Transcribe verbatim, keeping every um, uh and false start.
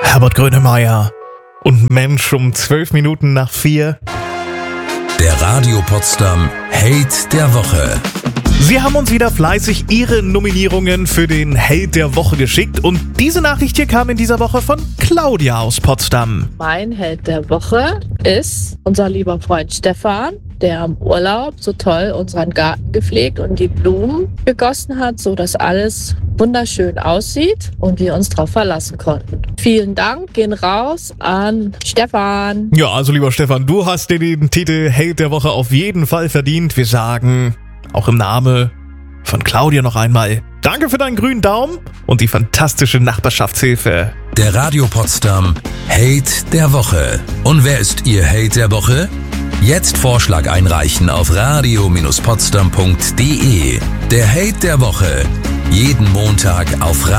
Herbert Grönemeyer und Mensch um zwölf Minuten nach vier. Der Radio Potsdam Hate der Woche. Sie haben uns wieder fleißig Ihre Nominierungen für den Hate der Woche geschickt und diese Nachricht hier kam in dieser Woche von Claudia aus Potsdam. Mein Held der Woche ist unser lieber Freund Stefan, der im Urlaub so toll unseren Garten gepflegt und die Blumen gegossen hat, so dass alles wunderschön aussieht und wir uns darauf verlassen konnten. Vielen Dank, gehen raus an Stefan. Ja, also lieber Stefan, du hast dir den Titel Hate der Woche auf jeden Fall verdient. Wir sagen auch im Namen von Claudia noch einmal danke für deinen grünen Daumen und die fantastische Nachbarschaftshilfe. Der Radio Potsdam Hate der Woche. Und wer ist Ihr Hate der Woche? Jetzt Vorschlag einreichen auf radio Bindestrich potsdam punkt de. Der Hate der Woche. Jeden Montag auf Radio